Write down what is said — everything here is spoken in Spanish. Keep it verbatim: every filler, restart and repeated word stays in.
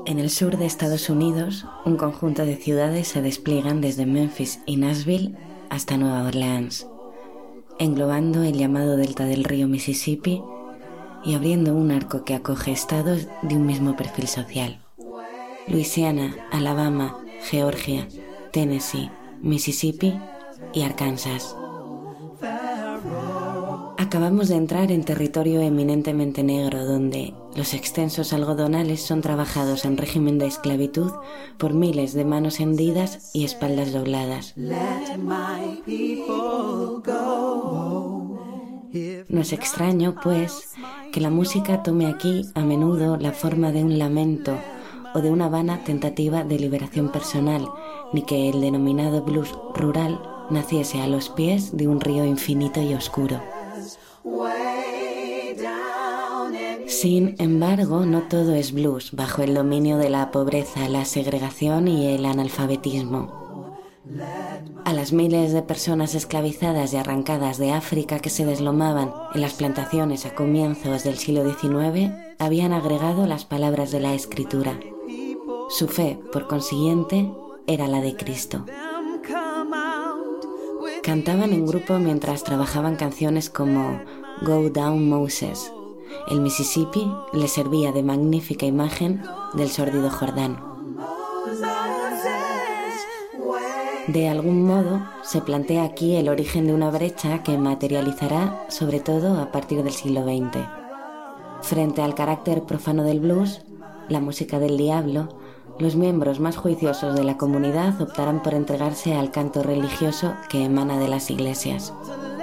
En el sur de Estados Unidos, un conjunto de ciudades se despliegan desde Memphis y Nashville hasta Nueva Orleans, englobando el llamado delta del río Mississippi y abriendo un arco que acoge estados de un mismo perfil social. Luisiana, Alabama, Georgia, Tennessee, Mississippi y Arkansas. Acabamos de entrar en territorio eminentemente negro, donde los extensos algodonales son trabajados en régimen de esclavitud por miles de manos hendidas y espaldas dobladas. No es extraño, pues, que la música tome aquí a menudo la forma de un lamento o de una vana tentativa de liberación personal, ni que el denominado blues rural naciese a los pies de un río infinito y oscuro. Sin embargo, no todo es blues bajo el dominio de la pobreza, la segregación y el analfabetismo. A las miles de personas esclavizadas y arrancadas de África que se deslomaban en las plantaciones a comienzos del siglo diecinueve, habían agregado las palabras de la Escritura. Su fe, por consiguiente, era la de Cristo. Cantaban en grupo mientras trabajaban canciones como Go Down Moses. El Mississippi les servía de magnífica imagen del sórdido Jordán. De algún modo, se plantea aquí el origen de una brecha que materializará sobre todo a partir del siglo veinte. Frente al carácter profano del blues, la música del diablo, los miembros más juiciosos de la comunidad optarán por entregarse al canto religioso que emana de las iglesias.